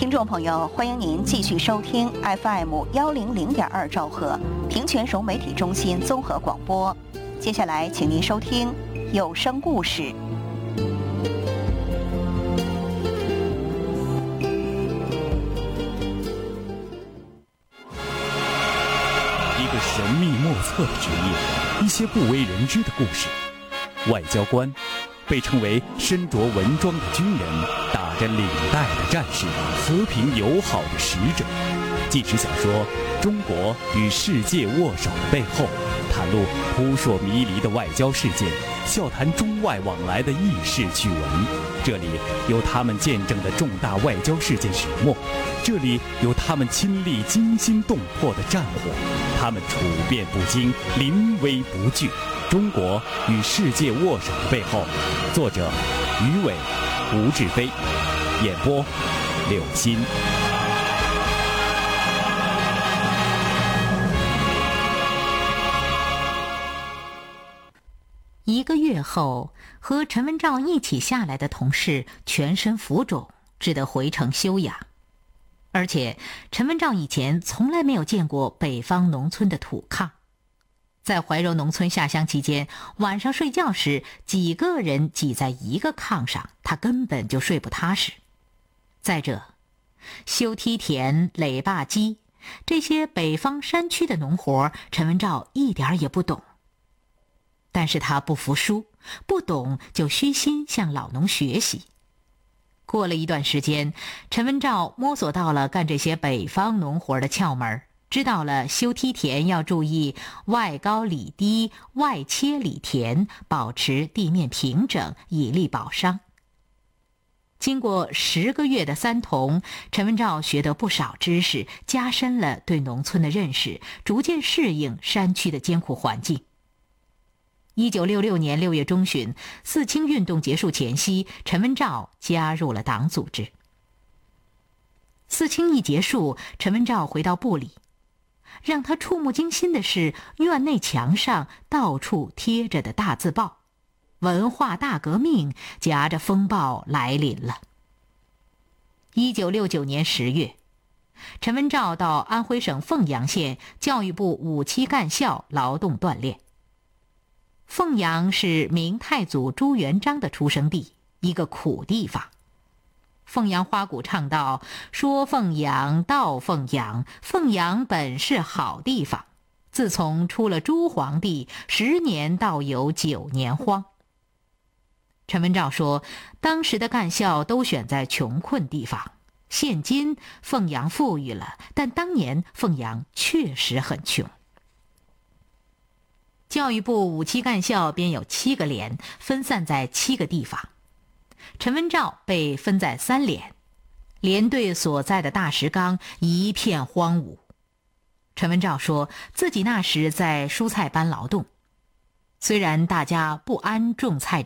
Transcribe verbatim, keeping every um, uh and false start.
听众朋友，欢迎您继续收听 F M 幺零零点二兆赫平泉省媒体中心综合广播。接下来，请您收听有声故事。 一个神秘莫测的职业，一些不为人知的故事。外交官被称为身着文装的军人，打着领带的战士，和平友好的使者。纪实小说《中国与世界握手的背后》，袒露扑朔迷离的外交事件，笑谈中外往来的轶事趣闻。这里有他们见证的重大外交事件始末，这里有他们亲历惊心动魄的战火，他们处变不惊，临危不惧。中国与世界握手的背后，作者于伟、吴志飞，演播柳鑫。 一个月后，和陈文照一起下来的同事全身浮肿，只得回城休养。而且陈文照以前从来没有见过北方农村的土炕。在怀柔农村下乡期间，晚上睡觉时几个人挤在一个炕上，他根本就睡不踏实。再者，修梯田、垒坝机这些北方山区的农活，陈文照一点也不懂。但是他不服输，不懂就虚心向老农学习。过了一段时间，陈文照摸索到了干这些北方农活的窍门，知道了修梯田要注意外高里低、外切里田，保持地面平整，以利保墒。经过十个月的三同，陈文照学得不少知识，加深了对农村的认识，逐渐适应山区的艰苦环境。一九六六年六月中旬，四清运动结束前夕，陈文照加入了党组织。四清一结束，陈文照回到部里。让他触目惊心的是，院内墙上到处贴着的大字报：文化大革命夹着风暴来临了。一九六九年十月，陈文照到安徽省凤阳县教育部五期干校劳动锻炼。凤阳是明太祖朱元璋的出生地，一个苦地方。凤阳花鼓唱道：说凤阳到凤阳，凤阳本是好地方，自从出了朱皇帝，十年倒有九年荒。陈文照说，当时的干校都选在穷困地方，现今凤阳富裕了，但当年凤阳确实很穷。教育部五期干校编有七个连，分散在七个地方。陈文照被分在三连，连队所在的大石缸一片荒芜。陈文照说自己那时在蔬菜班劳动，虽然大家不安种菜